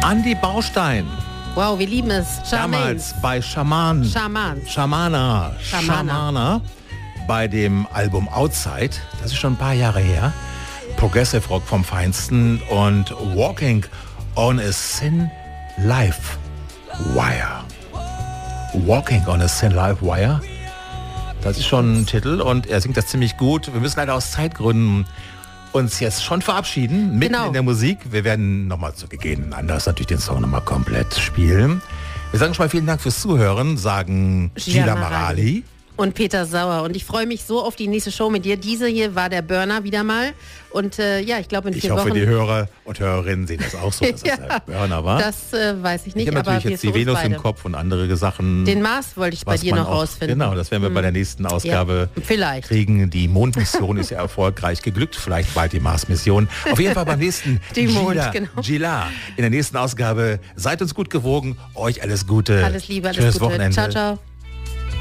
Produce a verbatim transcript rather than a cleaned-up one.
Andi Baustein. Wow, wir lieben es. Damals bei Schaman. Schaman. Schamana. Schamana. Bei dem Album Outside. Das ist schon ein paar Jahre her. Progressive Rock vom Feinsten und Walking on a Thin Life Wire. Walking on a Thin Life Wire. Das ist schon ein Titel und er singt das ziemlich gut. Wir müssen leider aus Zeitgründen uns jetzt schon verabschieden, mitten genau. in der Musik. Wir werden nochmal zu gegebenen Anlass natürlich den Song nochmal komplett spielen. Wir sagen schon mal vielen Dank fürs Zuhören, sagen Gila Marali und Peter Sauer. Und ich freue mich so auf die nächste Show mit dir. Diese hier war der Burner wieder mal. Und äh, ja, ich glaube in vier Ich hoffe, Wochen... die Hörer und Hörerinnen sehen das auch so, dass ja, das der Burner war. Das äh, weiß ich nicht. Ich habe natürlich aber jetzt die Venus im Kopf und andere Sachen. Den Mars wollte ich bei dir noch auch rausfinden. Genau, das werden wir hm. bei der nächsten Ausgabe ja, vielleicht. kriegen. Die Mondmission ist ja erfolgreich geglückt. Vielleicht bald die Mars-Mission. Auf jeden Fall beim nächsten die Mond, Gila, genau. Gila. In der nächsten Ausgabe. Seid uns gut gewogen. Euch alles Gute. Alles Liebe, alles Schönes Gute. Wochenende. Ciao, ciao.